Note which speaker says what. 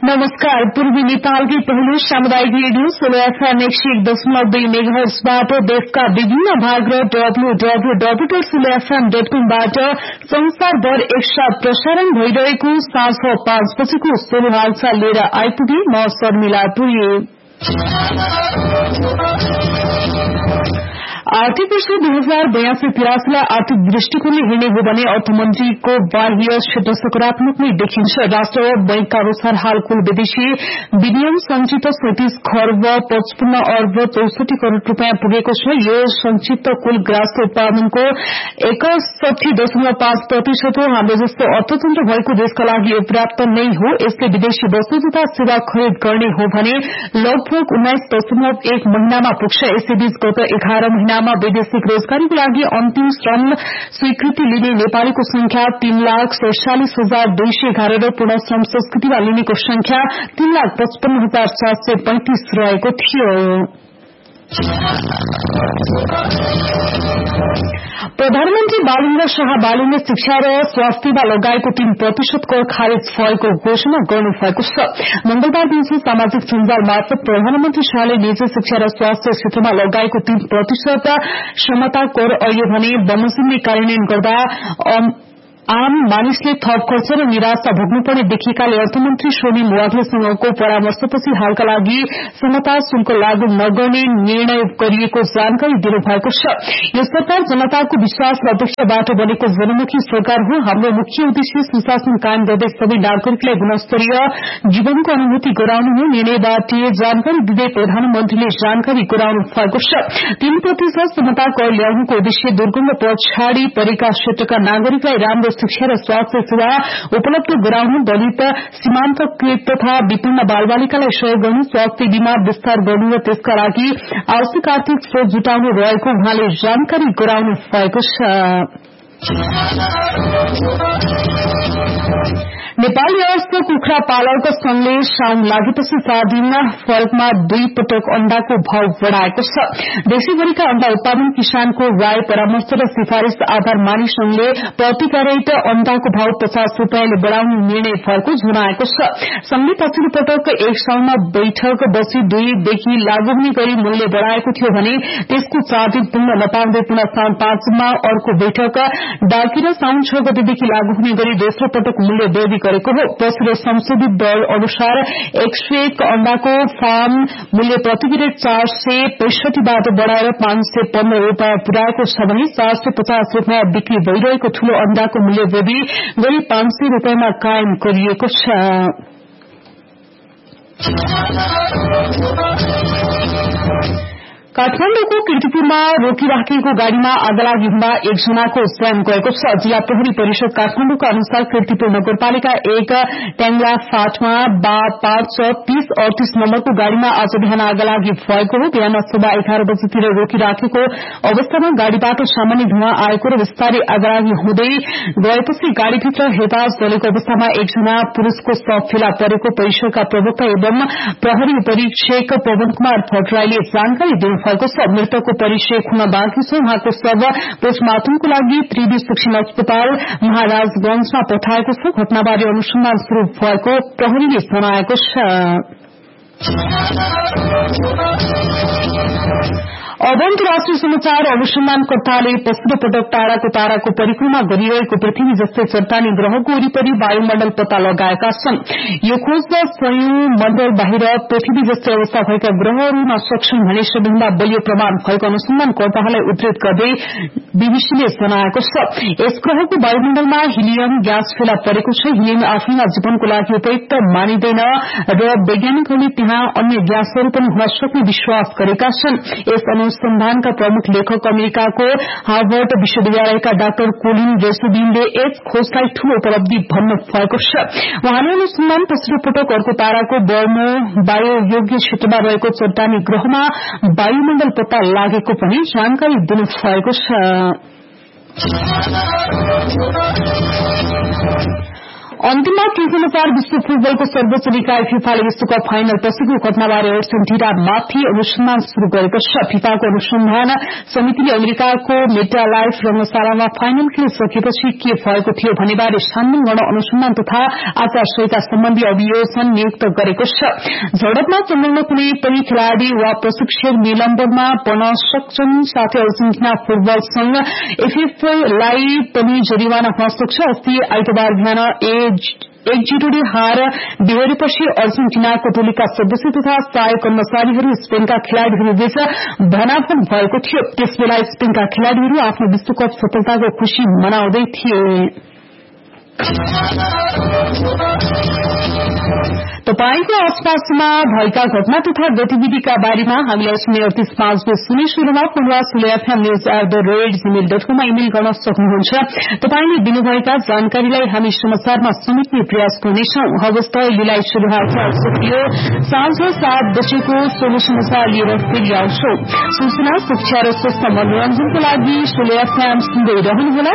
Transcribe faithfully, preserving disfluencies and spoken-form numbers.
Speaker 1: नमस्कार। पूर्वी नेपालकै पहिलो सामुदायिक रेडियो सोलो एफएम एक सय एक दशमलव दुई मेगाहर्जबाट देशका विभिन्न भाग र W W W dot solo FM dot कमबाट संसारभर एकसाथ प्रसारण भइरहेको साँझ पाँच बजेको सोलो हालचाल लिएर आइपुगे। म शर्मिला पुरी। आर्थिक वर्ष दुई हजार बयासी तिरासीलाई आर्थिक दृष्टिकोणले हेर्ने हो भने अर्थमन्त्रीको बाह्य क्षेत्र सकारात्मक नै देखिन्छ। राष्ट्र बैंकका अनुसार हाल कुल विदेशी विनिमय संचित सैंतीस खर्ब पचपन्न अर्ब चौसठी करोड़ रूपियाँ पुगेको छ। यो संक्षिप्त कुल ग्रास्य उत्पादनको एकसठी दशमलव पाँच प्रतिशत हो। हाम्रो जस्तो अर्थतन्त्र भएको देशका लागि यो पर्याप्त नै हो। यसले विदेशी वस्तु तथा सेवा खरिद गर्ने हो भने लगभग उन्नाइस दशमलव एक महिनामा पुग्छ। यसैबीच गत एघार महिना वैदेशिक रोजगारीको लागि अन्तिम श्रम स्वीकृति लिने नेपालीको संख्या तीन लाख सैंतालिस हजार दुई सय एघार र पूर्ण श्रम संस्कृतिमा लिनेको संख्या तीन लाख पचपन्न हजार सात सय पैंतिस रहेको थियो। प्रधानमन्त्री बालेन्द्र शाह बालुले शिक्षा र स्वास्थ्यमा लगाएको तीन प्रतिशत कर खारेज भएको घोषणा गर्नुभएको छ। मंगलबार दिउँसो सामाजिक सञ्जाल मार्फत प्रधानमन्त्री शाहले निजी शिक्षा र स्वास्थ्य क्षेत्रमा लगाएको तीन प्रतिशत क्षमता कर अहिले भने बमोजिमले कार्यान्वयन गर्दा आम मानिसले थप खर्च र निराशा भोग्नुपर्ने देखिएकाले अर्थमन्त्री सोनिम वाग्लेसँगको परामर्शपछि हालका लागि क्षमता शुल्क लागू नगर्ने निर्णय गरिएको जानकारी दिनुभएको छ। यो सरकार जनताको विश्वास र अपेक्षाबाट बनेको जनमुखी सरकार हो। हाम्रो मुख्य उद्देश्य सुशासन कायम गर्दै सबै नागरिकलाई गुणस्तरीय जीवनको अनुभूति गराउनु हो। निर्णयबाट जानकारी दिँदै प्रधानमन्त्रीले जानकारी गराउनु भएको छ। तीन प्रतिशत क्षमता कर ल्याउनुको उद्देश्य दुर्गम र पछाडि परेका क्षेत्रका नागरिकलाई राम्रो शिक्षा र स्वास्थ्य सेवा उपलब्ध गराउनु, दलित सीमान्तकृत तथा विपन्न बालबालिकालाई सहयोग गर्नु, स्वास्थ्य बीमा विस्तार गर्नु र त्यसका लागि आवश्यक आर्थिक स्रोत जुटाउनु रहेको उहाँले जानकारी गराउनु भएको छ। नेपाली अवस्थ कुखुरा पालक संघले साउन लागेपछि चार दिन फरकमा दुई पटक अण्डाको भाव बढ़ाएको छ। देशैभरिका अण्डा उत्पादन किसानको राय परामर्श र सिफारिश आधार मानि संघले प्रति क्यारेट अण्डाको भाव पचास रूपियाँले बढ़ाउने निर्णय भएको जनाएको छ। संघले पछिल्लो पटक एक साउनमा बैठक बसी दुईदेखि लागू हुने गरी मूल्य बढ़ाएको थियो भने त्यसको चार दिन पुग्न नपाउँदै पुनः साउन पाँचमा अर्को बैठक डाकी र साउन छ गतेदेखि लागू हुने गरी दोस्रो पटक मूल्य वृद्धि गरेको हो। पछिल्लो संशोधित दर अनुसार एक सय एक अण्डाको फार्म मूल्य प्रति क्यारेट चार सय पैंसठीबाट बढ़ाएर पाँच सय पन्ध्र रूपियाँ पुर्याएको छ भने चार सय पचास रूपियाँ बिक्री भइरहेको ठूलो अण्डाको मूल्य वृद्धि गरी पाँच सय रूपियाँमा कायम गरिएको छ। काठमाडौँको कीर्तिपुरमा रोकिराखेको गाड़ीमा आगलागी हुँदा एकजनाको ज्यान गएको छ। जिल्ला प्रहरी परिषद काठमाडौँका अनुसार कीर्तिपुर नगरपालिका एक ट्याङ्ला फाटमा बा पाँच तीस अडतीस नम्बरको गाड़ीमा आज बिहान आगलागी भएको हो। बिहान सभा एघार बजेतिर रोकिराखेको अवस्थामा गाड़ीबाट सामान्य धुवा आएको र विस्तारै आगलागी हुँदै गएपछि गाड़ीभित्र हेताज जलेको अवस्थामा एकजना पुरूषको शव फेला परेको परिसरका प्रवक्ता एवं प्रहरी उपरीक्षक पवन कुमार भट्टराईले जानकारी दिनु भएको छ। मृतकको परिचय खुन बाँकी छ। उहाँको शव पोस्टमार्टमको लागि त्रिवी सूक्ष्म अस्पताल महाराजगंजमा पठाएको छ। घटनाबारे अनुसन्धान शुरू भएको प्रहरीले जनाएको छ। अब अन्तर्राष्ट्रिय समाचार। अनुसन्धानकर्ताले पछिल्लो पटक टाढाको ताराको परिक्रमा गरिरहेको पृथ्वी जस्तै चट्टानी ग्रहको वरिपरि वायुमण्डल पत्ता लगाएका छन्। यो खोज सयौं मण्डल बाहिर पृथ्वी जस्तै अवस्था भएका ग्रहहरूमा सक्छन् भने सबैभन्दा बलियो प्रमाण भएको अनुसन्धानकर्ताहरूलाई उद्धृत गर्दै बीबीसीले जनाएको छ। यस ग्रहको वायुमण्डलमा हिलियम ग्यास फेला परेको छ। हिलियम आफैमा जीवनको लागि उपयुक्त मानिँदैन र वैज्ञानिकहरूले त्यहाँ अन्य ग्यासहरू पनि हुन सक्ने विश्वास गरेका छन्। यस अनुसन्धानका प्रमुख लेखक अमेरिकाको हार्वर्ड विश्वविद्यालयका डाक्टर कोलिन रेसुबिनले यस खोजलाई ठूलो उपलब्धि भन्नु भएको छ। उहाँले अनुसन्धान पछिल्लो पटक अर्को ताराको बर्मो वायुयोग्य क्षेत्रमा रहेको चट्टानी ग्रहमा वायुमण्डल पत्ता लागेको पनि जानकारी दिनुभएको छ। अन्तिममा के समाचार। विश्व फुटबलको सर्वोच्च निकाय फिफाले विश्वकप फाइनल पछिको घटनाबारे अर्जेन्टिनामाथि अनुसन्धान शुरू गरेको छ। फिफाको अनुसन्धान समितिले अमेरिकाको मेटालाइफ रंगशालामा फाइनल खेलिसकेपछि के भएको थियो भन्नेबारे छानबिन गर्न अनुसन्धान तथा आचार संहिता सम्बन्धी अभियोजन नियुक्त गरेको छ। झडपमा संलग्न कुनै पनि खेलाड़ी वा प्रशिक्षक निलम्बनमा पर्न सक्छन्। साथै अर्जेन्टिना फुटबल संघ एफएफलाई पनि जरिवाना हुन सक्छ। अस्ति आइतबार बिहान एक जिरोले हार बिहोरेपछि अर्जेन्टिनाको टोलीका सदस्य तथा सहायक कर्मचारीहरू स्पेनका खेलाड़ीहरूबीच भनाभन भएको थियो। त्यसबेला स्पेनका खेलाड़ीहरू आफ्नो विश्वकप सफलताको खुशी मनाउँदै थिए। तपाईको आसपासमा भएका घटना तथा गतिविधिका बारेमा हामीलाई शून्य अडतीस पाँच बीस शून्य शून्यमा फोन वा Sule FM news at the rate Gmail dot कममा इमेल गर्न सक्नुहुन्छ। तपाईले दिनुभएका जानकारीलाई हामी समाचारमा समेट्ने प्रयास गर्नेछौं। हवस् त लिलाई शुभकामना सकियो। साँझ सात बजेको सोलो समाचार लिएर फेरि आउँछौ। सूचना, शिक्षा र स्वस्थ मनोरञ्जनको लागि सुले एफएम सुन्दै रहनुहोला।